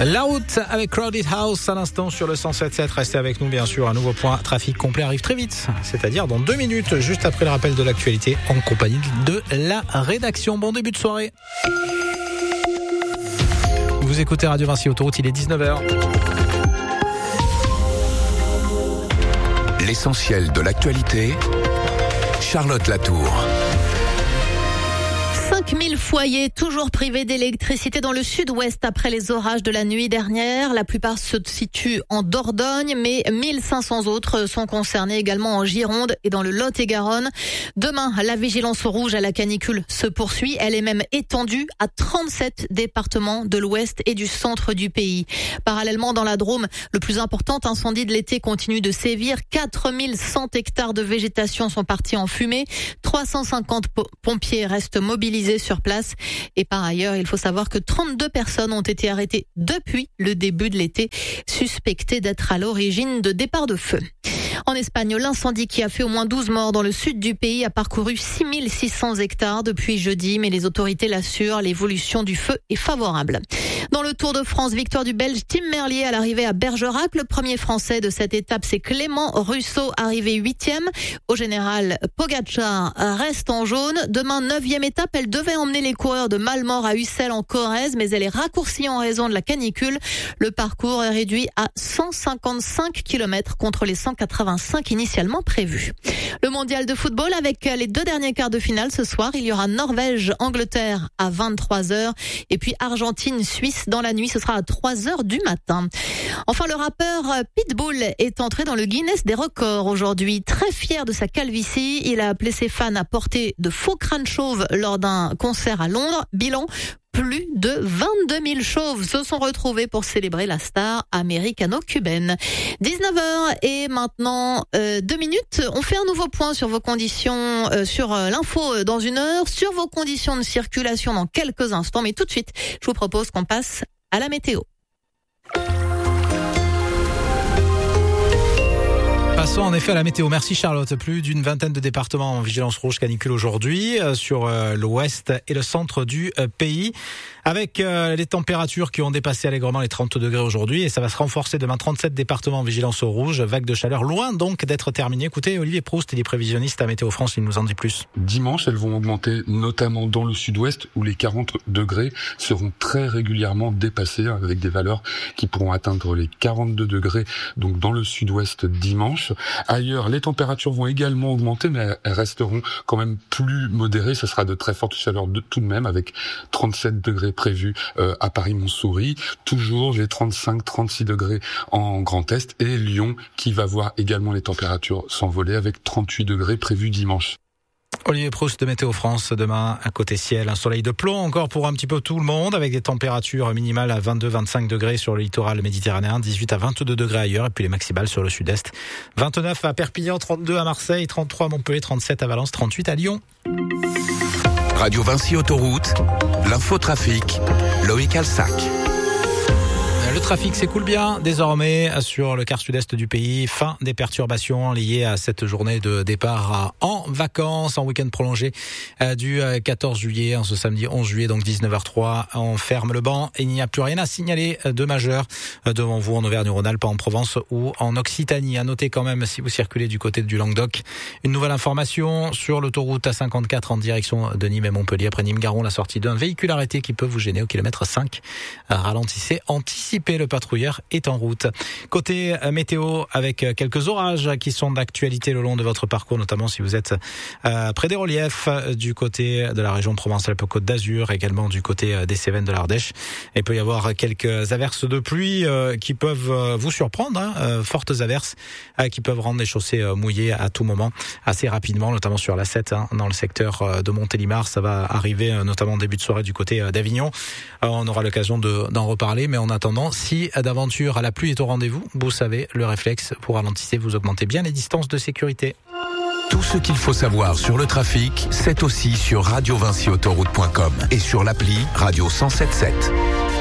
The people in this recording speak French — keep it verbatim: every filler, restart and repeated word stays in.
La route avec Crowded House à l'instant sur le cent sept sept. Restez avec nous bien sûr. Un nouveau point trafic complet arrive très vite, c'est-à-dire dans deux minutes, juste après le rappel de l'actualité en compagnie de la rédaction. Bon début de soirée. Vous écoutez Radio Vinci Autoroute, il est dix-neuf heures. L'essentiel de l'actualité, Charlotte Latour. cinq mille foyers toujours privés d'électricité dans le sud-ouest après les orages de la nuit dernière. La plupart se situent en Dordogne, mais mille cinq cents autres sont concernés également en Gironde et dans le Lot-et-Garonne. Demain, la vigilance rouge à la canicule se poursuit. Elle est même étendue à trente-sept départements de l'ouest et du centre du pays. Parallèlement, dans la Drôme, le plus important incendie de l'été continue de sévir. quatre mille cent hectares de végétation sont partis en fumée. trois cent cinquante pompiers restent mobilisés sur place. Et par ailleurs, il faut savoir que trente-deux personnes ont été arrêtées depuis le début de l'été, suspectées d'être à l'origine de départs de feu. En Espagne, l'incendie qui a fait au moins douze morts dans le sud du pays a parcouru six mille six cents hectares depuis jeudi, mais les autorités l'assurent, l'évolution du feu est favorable. Dans le Tour de France, victoire du Belge Tim Merlier à l'arrivée à Bergerac. Le premier Français de cette étape, c'est Clément Russo, arrivé huitième. Au général, Pogacar reste en jaune. Demain, neuvième étape, elle devait emmener les coureurs de Malmort à Ussel en Corrèze, mais elle est raccourcie en raison de la canicule. Le parcours est réduit à cent cinquante-cinq kilomètres contre les cent quatre-vingt-cinq initialement prévus. Le mondial de football avec les deux derniers quarts de finale ce soir. Il y aura Norvège-Angleterre à vingt-trois heures et puis Argentine-Suisse dans la nuit. Ce sera à trois heures du matin. Enfin, le rappeur Pitbull est entré dans le Guinness des records aujourd'hui. Très fier de sa calvitie, il a appelé ses fans à porter de faux crânes chauves lors d'un concert à Londres. Bilan, plus de vingt-deux mille chauves se sont retrouvés pour célébrer la star américano-cubaine. dix-neuf heures et maintenant euh, deux minutes. On fait un nouveau point sur vos conditions, euh, sur euh, l'info dans une heure, sur vos conditions de circulation dans quelques instants. Mais tout de suite, je vous propose qu'on passe à la météo. Passons en effet à la météo. Merci Charlotte. Plus d'une vingtaine de départements en vigilance rouge canicule aujourd'hui euh, sur euh, l'ouest et le centre du euh, pays, avec euh, les températures qui ont dépassé allègrement les trente degrés aujourd'hui, et ça va se renforcer demain. trente-sept départements en vigilance au rouge, vague de chaleur loin donc d'être terminée. Écoutez, Olivier Proust, il est prévisionniste à Météo France, il nous en dit plus. Dimanche, elles vont augmenter notamment dans le sud-ouest où les quarante degrés seront très régulièrement dépassés, avec des valeurs qui pourront atteindre les quarante-deux degrés donc dans le sud-ouest dimanche. Ailleurs, les températures vont également augmenter, mais elles resteront quand même plus modérées. Ça sera de très fortes chaleurs de, tout de même, avec trente-sept degrés prévus euh, à Paris-Montsouris. Toujours les trente-cinq trente-six degrés en Grand Est, et Lyon qui va voir également les températures s'envoler avec trente-huit degrés prévus dimanche. Olivier Proust de Météo France. Demain, à côté ciel, un soleil de plomb encore pour un petit peu tout le monde, avec des températures minimales à vingt-deux vingt-cinq degrés sur le littoral méditerranéen, dix-huit à vingt-deux degrés ailleurs, et puis les maximales sur le sud-est. vingt-neuf à Perpignan, trente-deux à Marseille, trente-trois à Montpellier, trente-sept à Valence, trente-huit à Lyon. Radio Vinci Autoroute, l'infotrafic, Loïc Alsac. Le trafic s'écoule bien désormais sur le quart sud-est du pays. Fin des perturbations liées à cette journée de départ en vacances, en week-end prolongé du quatorze juillet, en ce samedi onze juillet, donc dix-neuf heures trois. On ferme le banc et il n'y a plus rien à signaler de majeur devant vous en Auvergne-Rhône-Alpes, en Provence ou en Occitanie. À noter quand même, si vous circulez du côté du Languedoc, une nouvelle information sur l'autoroute A cinquante-quatre en direction de Nîmes et Montpellier. Après Nîmes-Garon, la sortie d'un véhicule arrêté qui peut vous gêner au kilomètre cinq. Ralentissez, anticipez. Le patrouilleur est en route. Côté météo, avec quelques orages qui sont d'actualité le long de votre parcours, notamment si vous êtes euh, près des reliefs du côté de la région Provence-Alpes-Côte d'Azur, également du côté des Cévennes de l'Ardèche. Il peut y avoir quelques averses de pluie euh, qui peuvent vous surprendre, hein, euh, fortes averses euh, qui peuvent rendre les chaussées euh, mouillées à tout moment, assez rapidement, notamment sur l'A sept, hein, dans le secteur euh, de Montélimar. Ça va arriver euh, notamment en début de soirée du côté euh, d'Avignon. Euh, on aura l'occasion de, d'en reparler, mais en attendant, si d'aventure la pluie est au rendez-vous, vous savez, le réflexe pour ralentir, vous augmentez bien les distances de sécurité. Tout ce qu'il faut savoir sur le trafic, c'est aussi sur radio vinci autoroute point com et sur l'appli Radio cent sept sept.